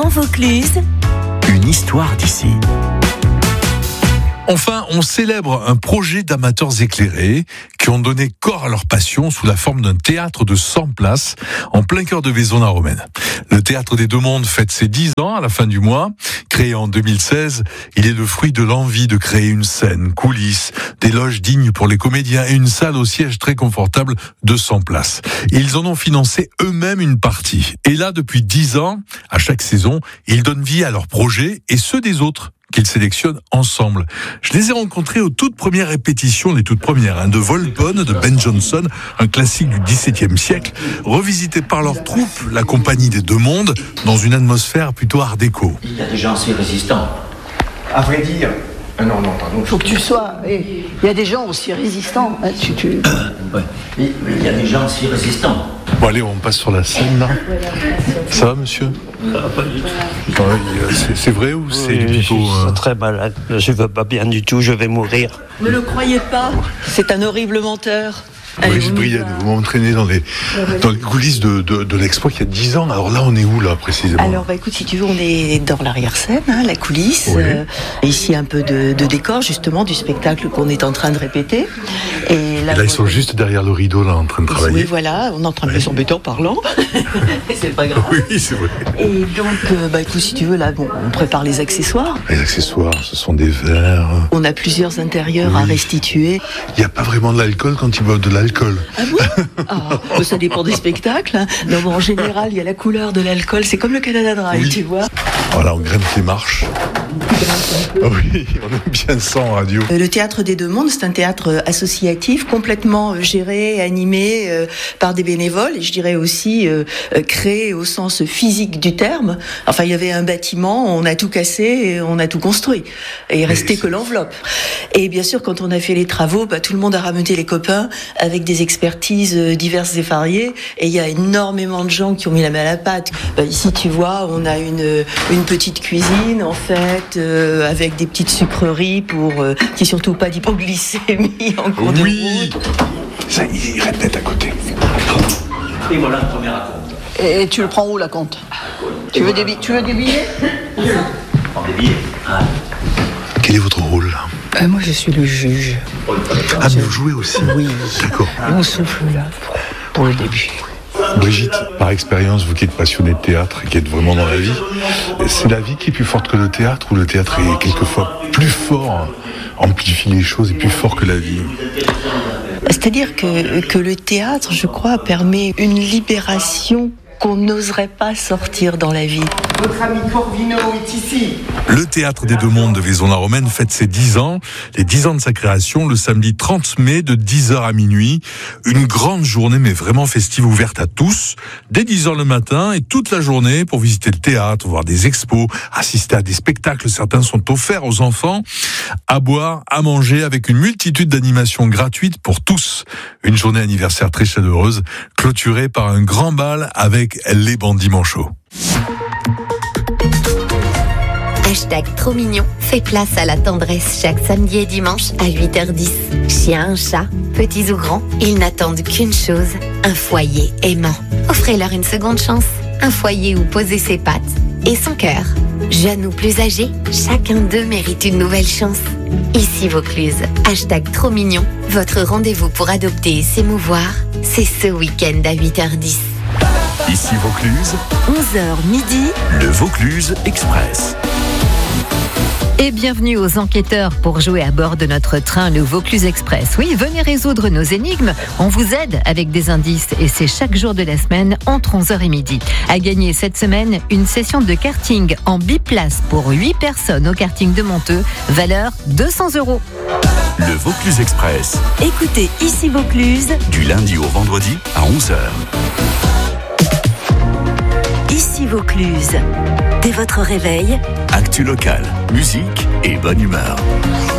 En Vaucluse, une histoire d'ici. Enfin, on célèbre un projet d'amateurs éclairés qui ont donné corps à leur passion sous la forme d'un théâtre de 100 places en plein cœur de Vaison-la-Romaine. Le Théâtre des Deux Mondes fête ses 10 ans à la fin du mois. Créé en 2016, il est le fruit de l'envie de créer une scène, coulisses, des loges dignes pour les comédiens et une salle au siège très confortable de 100 places. Et ils en ont financé eux-mêmes une partie. Et là, depuis 10 ans, à chaque saison, ils donnent vie à leurs projets et ceux des autres qu'ils sélectionnent ensemble. Je les ai rencontrés aux toutes premières répétitions, les toutes premières, de Volpone, de Ben Jonson, un classique du XVIIe siècle, revisité par leur troupe, la Compagnie des Deux Mondes, dans une atmosphère plutôt art déco. Il y a des gens si résistants. À vrai dire... non, pardon. Faut que tu sois... Il y a des gens aussi résistants. Hein, Ouais. Mais il y a des gens si résistants. Bon allez, on passe sur la scène là. Ça va monsieur ? Ça va pas du tout. C'est vrai ou c'est du Je pipeau suis très malade, je ne vais pas bien du tout, je vais mourir. Ne le croyez pas, c'est un horrible menteur. Maurice Brienne, vous m'entraînez dans les coulisses de l'expo il y a 10 ans. Alors là, on est où là précisément ? Alors écoute, si tu veux, on est dans l'arrière-scène, la coulisse. Oui. Ici, un peu de décor, justement, du spectacle qu'on est en train de répéter. Et là, ils sont juste derrière le rideau là, en train de travailler. Oui, voilà, on est en train de les embêter en parlant. C'est pas grave. Oui, c'est vrai. Et donc, écoute, si tu veux, là, on prépare les accessoires. Les accessoires, ce sont des verres. On a plusieurs intérieurs à restituer. Il n'y a pas vraiment de l'alcool quand ils boivent de l'alcool. Ah bon ? Ça dépend des spectacles. Hein. Non, bon, en général, il y a la couleur de l'alcool. C'est comme le Canada Dry, tu vois. Voilà, on grimpe les marches. Oui, on aime bien ça en radio. Le Théâtre des Deux Mondes, c'est un théâtre associatif, complètement géré, animé par des bénévoles, et je dirais aussi créé au sens physique du terme. Enfin, il y avait un bâtiment, on a tout cassé, et on a tout construit. Et il restait que l'enveloppe. Et bien sûr, quand on a fait les travaux, tout le monde a rameuté les copains avec des expertises diverses et variées. Et il y a énormément de gens qui ont mis la main à la pâte. Ici, tu vois, on a une petite cuisine, en fait, avec des petites sucreries pour qu'il n'y ait surtout pas d'hypoglycémie en cours de route. Ça, il répète à côté. Et voilà le premier raconte. Et tu le prends où, la compte ? Tu veux des billets ? Prends des billets. Ah. Quel est votre rôle là ? Moi, je suis le juge. Ah, mais vous jouez aussi ? Oui. D'accord. On souffle là pour le début. Brigitte, par expérience, vous qui êtes passionnée de théâtre et qui êtes vraiment dans la vie, c'est la vie qui est plus forte que le théâtre ou le théâtre est quelquefois plus fort, amplifie les choses et plus fort que la vie ? C'est-à-dire que le théâtre, je crois, permet une libération qu'on n'oserait pas sortir dans la vie. Votre ami Corvino est ici. Le Théâtre des Deux Mondes de Vaison-la-Romaine fête ses 10 ans, les 10 ans de sa création, le samedi 30 mai de 10h à minuit. Une grande journée, mais vraiment festive, ouverte à tous, dès 10h le matin et toute la journée pour visiter le théâtre, voir des expos, assister à des spectacles. Certains sont offerts aux enfants, à boire, à manger, avec une multitude d'animations gratuites pour tous. Une journée anniversaire très chaleureuse, clôturée par un grand bal avec les bandits manchots. #trop mignon fait place à la tendresse chaque samedi et dimanche à 8h10. Chiens, chats, petits ou grands, ils n'attendent qu'une chose, un foyer aimant. Offrez-leur une seconde chance, un foyer où poser ses pattes et son cœur. Jeunes ou plus âgés, chacun d'eux mérite une nouvelle chance. Ici Vaucluse, #trop mignon, votre rendez-vous pour adopter et s'émouvoir, c'est ce week-end à 8h10. Ici Vaucluse, 11h midi. le Vaucluse Express. Et bienvenue aux enquêteurs pour jouer à bord de notre train, le Vaucluse Express. Oui, venez résoudre nos énigmes. On vous aide avec des indices et c'est chaque jour de la semaine entre 11h et midi. À gagner cette semaine, une session de karting en biplace pour 8 personnes au karting de Monteux, valeur 200 €. Le Vaucluse Express, Écoutez Ici Vaucluse. du lundi au vendredi à 11h. Ici Vaucluse. Dès votre réveil, Actu local, musique et bonne humeur.